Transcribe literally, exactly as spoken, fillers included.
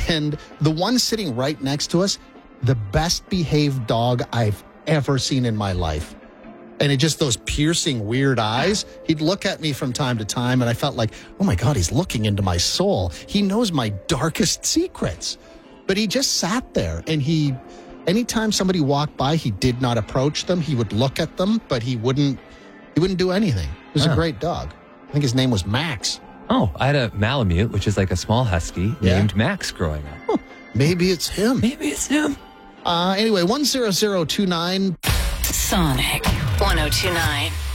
And the one sitting right next to us, the best behaved dog I've ever seen in my life. And it just those piercing, weird eyes. He'd look at me from time to time, and I felt like, oh my God, he's looking into my soul. He knows my darkest secrets. But he just sat there, and he, anytime somebody walked by, he did not approach them. He would look at them, but he wouldn't, he wouldn't do anything. He was Huh. a great dog. I think his name was Max. Oh, I had a Malamute, which is like a small husky, Yeah. named Max growing up. Huh. Maybe it's him. Maybe it's him. Uh, anyway, one zero zero two nine. Sonic one oh two nine.